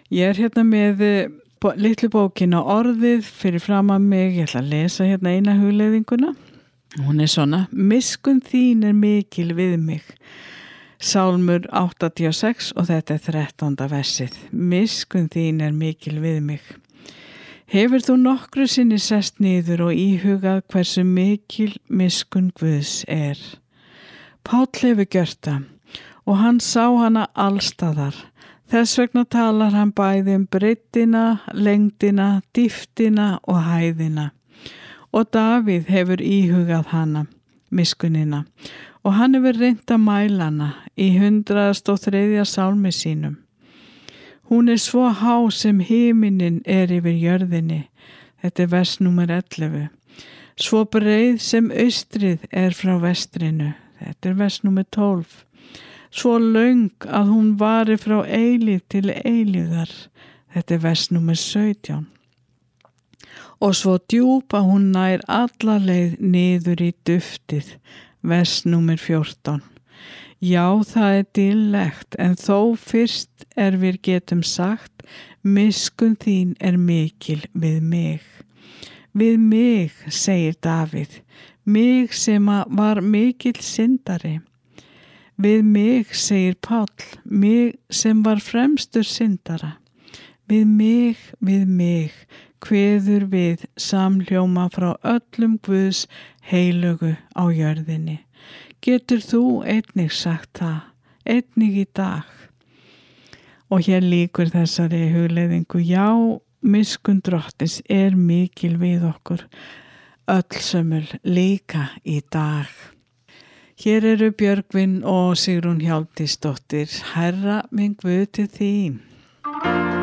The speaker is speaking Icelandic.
Ég hérna með litlu bókina Orðið fyrir framan mig. Ég ætla að lesa hérna eina hugleiðinguna. Hún svona: miskunn þín mikil við mig. Sálmur 86 og þetta 13. versið. Miskunn þín mikil við mig. Hefur þú nokkru sinni sest niður og íhugað hversu mikil miskunn Guðs Páll hefur gjört það og hann sá hana allstaðar. Þess vegna talar hann bæði breiddina, lengdina, dýptina og hæðina. Og Davíð hefur íhugað hana, miskunnina, og hann hefur reynt að mæla hana í 103. sálmi sínum. Hún svo há sem himinin yfir jörðinni. Þetta vers númer 11. Svo breið sem austrið frá vestrinu. Þetta vers númer 12. Svo löng að hún vari frá eilíð til eilíðar. Þetta vers númer 17. Og svo djúp að hún nær alla leið niður í duftið. Vers númer 14. Já, það dýrlegt, en þó fyrst við getum sagt, miskunn þín mikil við mig. Við mig, segir Davíð, mig sem var mikill syndari. Við mig, segir Páll, mig sem var fremstur syndara. Við mig, kveður við samhljóma frá öllum Guðs heilögu á jörðinni. Getur þú einnig sagt það, einnig í dag? Og hér lýkur þessari hugleiðingu. Já, miskunn Drottins mikil við okkur, öll sömul líka í dag. Hér eru Björgvin og Sigrún Hjálmtýsdóttir. Herra minn Guð til þín.